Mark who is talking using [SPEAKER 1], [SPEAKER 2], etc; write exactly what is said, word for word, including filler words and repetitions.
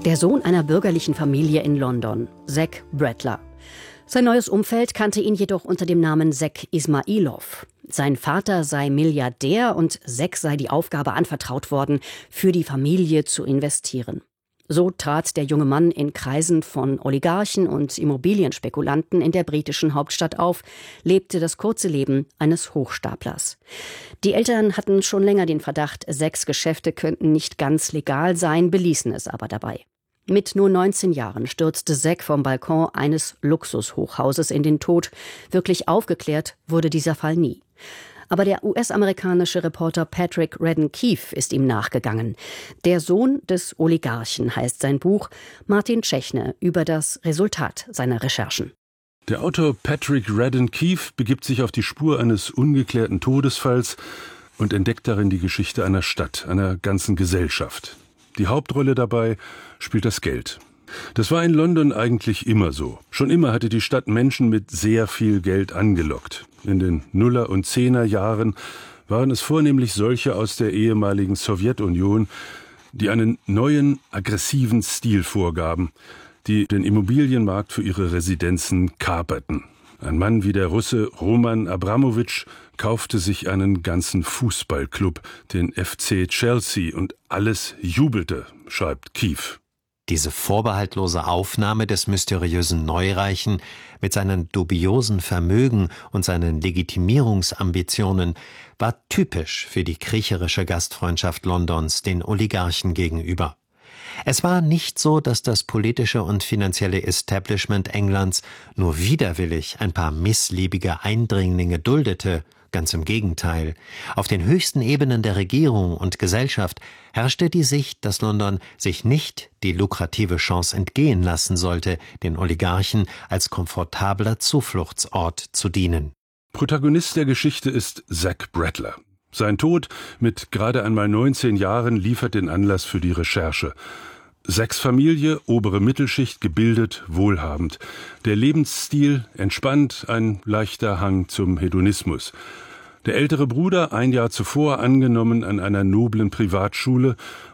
[SPEAKER 1] Der Sohn einer bürgerlichen Familie in London, Zack Bradler. Sein neues Umfeld kannte ihn jedoch unter dem Namen Zack Ismailov. Sein Vater sei Milliardär und Zack sei die Aufgabe anvertraut worden, für die Familie zu investieren. So trat der junge Mann in Kreisen von Oligarchen und Immobilienspekulanten in der britischen Hauptstadt auf, lebte das kurze Leben eines Hochstaplers. Die Eltern hatten schon länger den Verdacht, Zacks Geschäfte könnten nicht ganz legal sein, beließen es aber dabei. Mit nur neunzehn Jahren stürzte Zack vom Balkon eines Luxushochhauses in den Tod. Wirklich aufgeklärt wurde dieser Fall nie. Aber der U S-amerikanische Reporter Patrick Radden-Keefe ist ihm nachgegangen. Der Sohn des Oligarchen heißt sein Buch. Martin Czechne über das Resultat seiner Recherchen.
[SPEAKER 2] Der Autor Patrick Radden-Keefe begibt sich auf die Spur eines ungeklärten Todesfalls und entdeckt darin die Geschichte einer Stadt, einer ganzen Gesellschaft. Die Hauptrolle dabei spielt das Geld. Das war in London eigentlich immer so. Schon immer hatte die Stadt Menschen mit sehr viel Geld angelockt. In den Nuller- und Zehnerjahren waren es vornehmlich solche aus der ehemaligen Sowjetunion, die einen neuen, aggressiven Stil vorgaben, die den Immobilienmarkt für ihre Residenzen kaperten. Ein Mann wie der Russe Roman Abramowitsch kaufte sich einen ganzen Fußballclub, den F C Chelsea, und alles jubelte, schreibt Keefe.
[SPEAKER 3] Diese vorbehaltlose Aufnahme des mysteriösen Neureichen mit seinem dubiosen Vermögen und seinen Legitimierungsambitionen war typisch für die kriecherische Gastfreundschaft Londons den Oligarchen gegenüber. Es war nicht so, dass das politische und finanzielle Establishment Englands nur widerwillig ein paar missliebige Eindringlinge duldete. Ganz im Gegenteil. Auf den höchsten Ebenen der Regierung und Gesellschaft herrschte die Sicht, dass London sich nicht die lukrative Chance entgehen lassen sollte, den Oligarchen als komfortabler Zufluchtsort zu dienen.
[SPEAKER 2] Protagonist der Geschichte ist Zack Bradler. Sein Tod mit gerade einmal neunzehn Jahren liefert den Anlass für die Recherche. Zacks Familie, obere Mittelschicht, gebildet, wohlhabend. Der Lebensstil entspannt, ein leichter Hang zum Hedonismus. Der ältere Bruder, ein Jahr zuvor angenommen an einer noblen Privatschule,